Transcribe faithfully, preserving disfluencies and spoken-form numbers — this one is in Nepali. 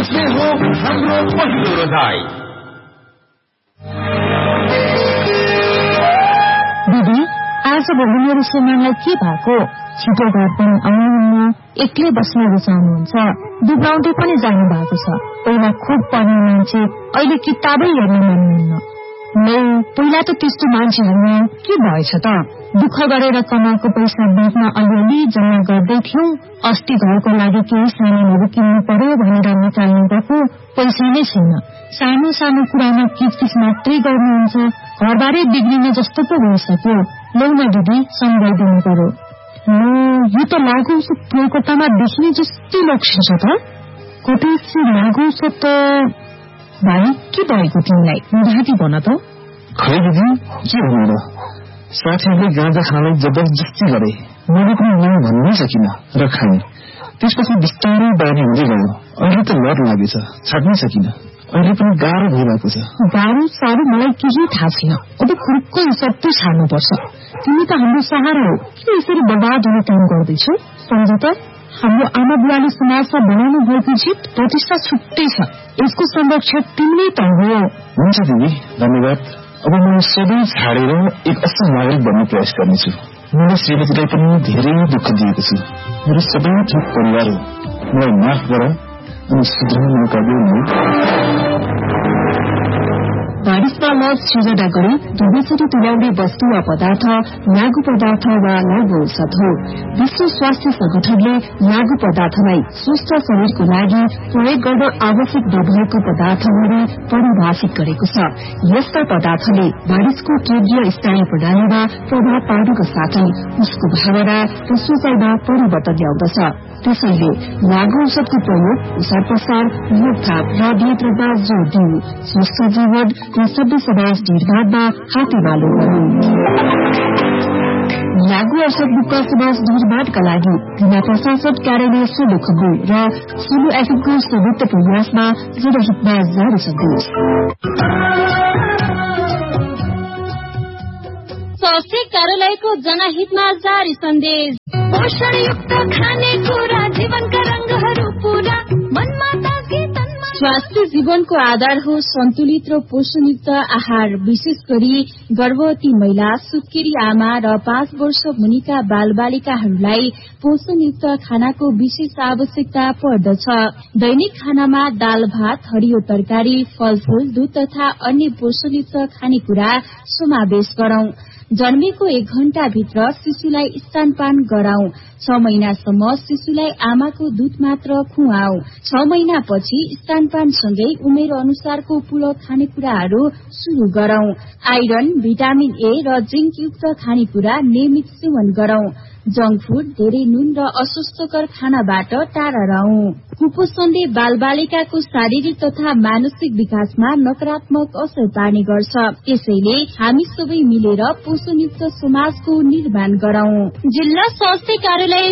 यसले हो हाम्रो पहिलो रोजाइ। दिदी, आज भोलि मेरो श्रीमानलाई के भएको? छिटो घर पनि आउनुहुन्न, एक्लै बस्न रुचाउनुहुन्छ, दुब्लाउँदै पनि जानु भएको छ। पहिला खुब पढ्ने मान्छे, अहिले किताबै हेर्न मान्नुहुन्न। नै पहिला त त्यस्तो मान्छेहरूमा के भएछ त? दुःख गरेर कमाएको पैसा बेच्न अलिअलि जम्मा गर्दै थियौं। अस्ति घरको लागि केही सामानहरू किन्नु पर्यो भनेर निकाल्नु गएको पैसा नै छैन। सानो सानो कुरामा किचकिच मात्रै गर्नुहुन्छ। घरबारै बिग्रिने जस्तो पो भइसक्यो। लौ न दिदी, सम्झाइदिनु पर्यो। यो त लागु औषध कोलकातामा देखिने जस्तै लक्षण छ त। कतै लागु औषध त भाइ के भएको तिमीलाई? राति भन त। खै दिदी, के भन्नु र? साथीहरूले गाँजा खानलाई जबरजस्ती गरे। मैले पनि नयाँ भन्नै सकिन र खाएँ। त्यसपछि बिस्तारै बानी हुँदै गयो। अहिले त लत लागेछ, छाड्नै सकिन। अहिले पनि गाह्रो भइरहेको छ। गाह्रो साह्रो मलाई केही थाहा छैन। अब खुर्को सबै छाड्नुपर्छ। तिमी त हाम्रो सहारा हो। किन यसरी बर्बाद हुने काम गर्दैछौ? सम्झ त, हाम्रो आमा बुवाले समाजमा बनाउनु भएको जित प्रतिष्ठा छुट्टै छ। यसको संरक्षक तिमीले त हो। हुन्छ दिदी, धन्यवाद। अब म सबै छाडेर एक असल नागरिक बन्ने प्रयास गर्नेछु। मैले श्रीमतीलाई पनि धेरै दुःख दिएको छु। मेरो सबै ठिक परिवार हो। मलाई माफ गर अनि सुधार्न मौका दिनु। बारिशमा लज सृजना गरी दुवैचोटि तुल्याउने वस्तु वा पदार्थ लागू पदार्थ वा लागू औषध हो। विश्व स्वास्थ्य संगठनले लागू पदार्थलाई स्वस्थ शरीरको लागि प्रयोग गर्न आवश्यक नभएको पदार्थहरू परिभाषित गरेको छ। यस्ता पदार्थले मानिसको केन्द्रीय स्नायु प्रणालीमा प्रभाव पार्नुका साथै उसको भावना र सोचाइमा परिवर्तन ल्याउँदछ। त्यसैले लागू औषधको प्रयोग, प्रसार प्रसार, रोकथाम र नियन्त्रणमा जोड़ दिनु स्वस्थ जीवन र सभ्य समाज निर्माणमा हातेमालो गर्नु। लागू औषध मुक्त समाज निर्माणका लागि जिल्ला प्रशासन कार्यालय सोलुखुम्बु र सोलु एफएमको संयुक्त प्रयासमा जनहितमा जारी सन्देश। स्वास्थ्य कार्यालयको जनहितमा जारी सन्देश। पोषणयुक्त खानेकुरा जीवनका रंगहरू पूरा मनमा ताकी तनमा। स्वास्थ्य जीवनको आधार हो सन्तुलित र पोषणयुक्त आहार। विशेष गरी गर्भवती महिला, सुत्केरी आमा र पाँच वर्ष मुनिका बालबालिकाहरूलाई पोषणयुक्त खानाको विशेष आवश्यकता पर्दछ। दैनिक खानामा दाल भात, हरियो तरकारी, फलफूल, दूध तथा अन्य पोषणयुक्त खानेकुरा समावेश गरौं। जन्मेको एक घण्टा भित्र शिशुलाई स्तनपान गराउँ। छ महिनासम्म शिशुलाई आमाको दूध मात्र खुवाऊ। छ महिनापछि स्तनपानसँगै उमेर अनुसारको पूरक खानेकुराहरू शुरू गरौं। आइरन, भिटामिन ए र जिंक युक्त खानेकुरा नियमित सेवन गरौं। जंक फूड, धेरै नुन र अस्वास्थ्यकर खानाबाट टाढा रहौं। कुपोषणले बालबालिकाको शारीरिक तथा मानसिक विकासमा नकारात्मक असर पार्ने गर्छ। त्यसैले हामी सबै मिलेर पोषणयुक्त समाजको निर्माण गरौं। जिल्ला स्वास्थ्य कार्यालय